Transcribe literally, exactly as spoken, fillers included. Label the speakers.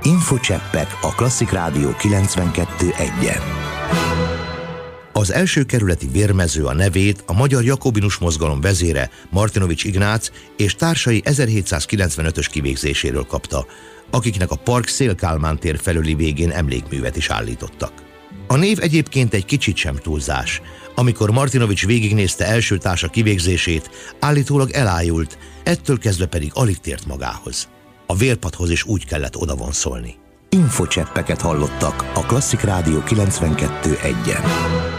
Speaker 1: Infocseppek a Klasszik Rádió kilencvenkettő egyen. Az első kerületi vérmező a nevét a Magyar Jakobinus Mozgalom vezére Martinovics Ignác és társai ezerhétszázkilencvenötös kivégzéséről kapta, akiknek a park Széll-Kálmán tér felüli végén emlékművet is állítottak. A név egyébként egy kicsit sem túlzás. Amikor Martinovics végignézte első társa kivégzését, állítólag elájult, ettől kezdve pedig alig tért magához. A vérpadhoz is úgy kellett odavonszolni. Infocseppeket hallottak a Klasszik Rádió kilencvenkettő egyen.